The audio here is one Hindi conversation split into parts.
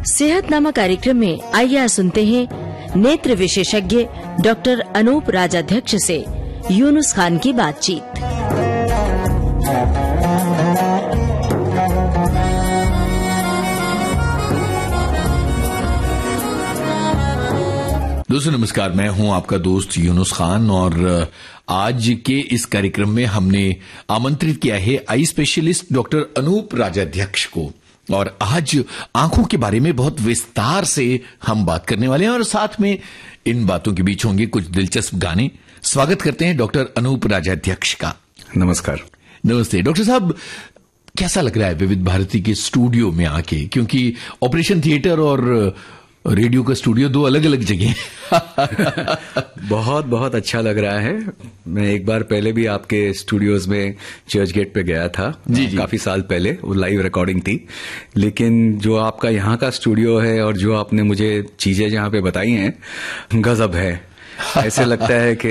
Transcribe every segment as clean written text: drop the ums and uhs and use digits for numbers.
सेहतनामा कार्यक्रम में आइए आज सुनते हैं नेत्र विशेषज्ञ डॉक्टर अनूप राजाध्यक्ष से यूनुस खान की बातचीत। दोस्तों नमस्कार, मैं हूं आपका दोस्त यूनुस खान और आज के इस कार्यक्रम में हमने आमंत्रित किया है eye specialist doctor Anoop Rajadhyaksha को। और आज आंखों के बारे में बहुत विस्तार से हम बात करने वाले हैं और साथ में इन बातों के बीच होंगे कुछ दिलचस्प गाने। स्वागत करते हैं डॉक्टर अनूप राजाध्यक्ष का। नमस्कार। नमस्ते डॉक्टर साहब, कैसा लग रहा है विविध भारती के स्टूडियो में आके, क्योंकि ऑपरेशन थिएटर और रेडियो का स्टूडियो दो अलग अलग जगह बहुत बहुत अच्छा लग रहा है। मैं एक बार पहले भी आपके स्टूडियोज में चर्च गेट पे गया था जी। काफी साल पहले, वो लाइव रिकॉर्डिंग थी। लेकिन जो आपका यहाँ का स्टूडियो है और जो आपने मुझे चीजें जहाँ पे बताई हैं, गजब है। ऐसे लगता है कि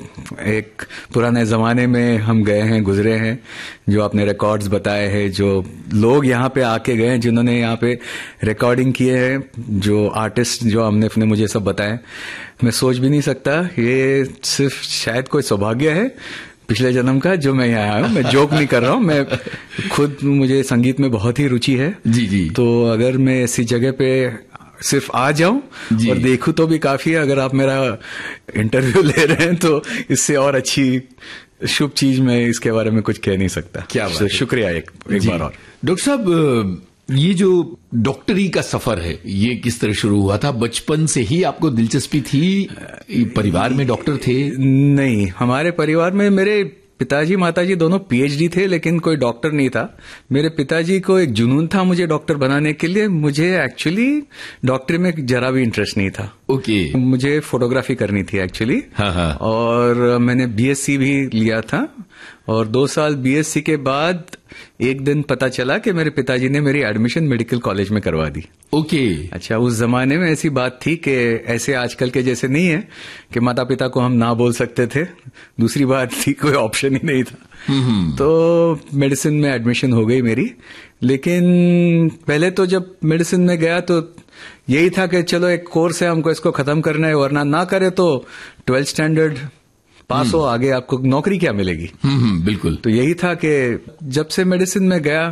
एक पुराने जमाने में हम गए हैं, गुजरे हैं। जो आपने रिकॉर्ड्स बताए हैं, जो लोग यहाँ पे आके गए हैं, जिन्होंने यहाँ पे रिकॉर्डिंग किए हैं, जो आर्टिस्ट जो आपने मुझे सब बताए, मैं सोच भी नहीं सकता। ये सिर्फ शायद कोई सौभाग्य है पिछले जन्म का जो मैं यहाँ आया हूँ। मैं जोक नहीं कर रहा हूँ, मैं खुद, मुझे संगीत में बहुत ही रुचि है जी। तो अगर मैं ऐसी जगह पे सिर्फ आ जाऊं और देखूं तो भी काफी है। अगर आप मेरा इंटरव्यू ले रहे हैं तो इससे और अच्छी शुभ चीज मैं इसके बारे में कुछ कह नहीं सकता। क्या बात है। शुक्रिया एक बार और। डॉक्टर साहब, ये जो डॉक्टरी का सफर है, ये किस तरह शुरू हुआ था? बचपन से ही आपको दिलचस्पी थी? परिवार में डॉक्टर थे? नहीं, हमारे परिवार में मेरे पिताजी माताजी दोनों पीएचडी थे, लेकिन कोई डॉक्टर नहीं था। मेरे पिताजी को एक जुनून था मुझे डॉक्टर बनाने के लिए। मुझे एक्चुअली डॉक्टरी में जरा भी इंटरेस्ट नहीं था। ओके। मुझे फोटोग्राफी करनी थी एक्चुअली। हाँ। और मैंने बीएससी भी लिया था और 2 साल बीएससी के बाद एक दिन पता चला कि मेरे पिताजी ने मेरी एडमिशन मेडिकल कॉलेज में करवा दी। ओके। अच्छा, उस जमाने में ऐसी बात थी कि ऐसे आजकल के जैसे नहीं है कि माता पिता को हम ना बोल सकते थे। दूसरी बात थी, कोई ऑप्शन ही नहीं था। तो मेडिसिन में एडमिशन हो गई मेरी। लेकिन पहले तो जब मेडिसिन में गया तो यही था कि चलो एक कोर्स है, हमको इसको खत्म करना है, वरना ना करे तो 12th स्टैंडर्ड पास हो, आगे आपको नौकरी क्या मिलेगी। बिल्कुल। तो यही था कि जब से मेडिसिन में गया,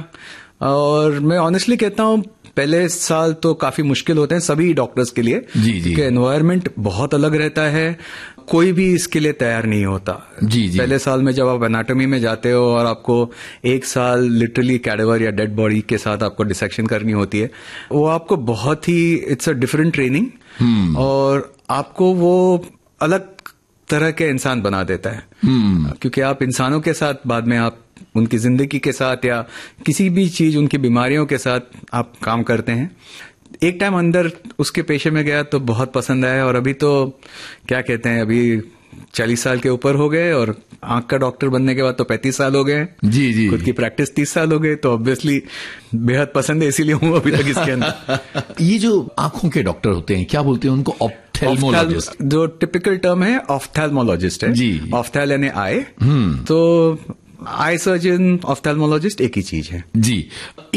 और मैं ऑनेस्टली कहता हूँ पहले साल तो काफी मुश्किल होते हैं सभी डॉक्टर्स के लिए जी। कि एनवायरनमेंट बहुत अलग रहता है, कोई भी इसके लिए तैयार नहीं होता जी। पहले साल में जब आप एनाटॉमी में जाते हो और आपको 1 साल लिटरली कैडेवर या डेड बॉडी के साथ आपको डिसेक्शन करनी होती है, वो आपको बहुत ही, इट्स अ डिफरेंट ट्रेनिंग और आपको वो अलग तरह के इंसान बना देता है। क्योंकि आप इंसानों के साथ बाद में आप उनकी जिंदगी के साथ या किसी भी चीज, उनकी बीमारियों के साथ आप काम करते हैं। एक टाइम अंदर उसके पेशे में गया तो बहुत पसंद आया, और अभी तो क्या कहते हैं, अभी 40 साल के ऊपर हो गए और आंख का डॉक्टर बनने के बाद तो 35 साल हो गए जी। खुद की प्रैक्टिस 30 साल हो गए, तो ऑब्वियसली बेहद पसंद है, इसीलिए हूं अभी तक इसके अंदर। ये जो आंखों के डॉक्टर होते हैं, क्या बोलते हैं उनको? ऑफ्थेल्मोलॉजिस्ट। जो टिपिकल टर्म है ऑफ्थेल्मोलॉजिस्ट है जी। ऑफ्थेल यानी आई, तो आई सर्जन, ऑफ्थेल्मोलॉजिस्ट एक ही चीज है जी।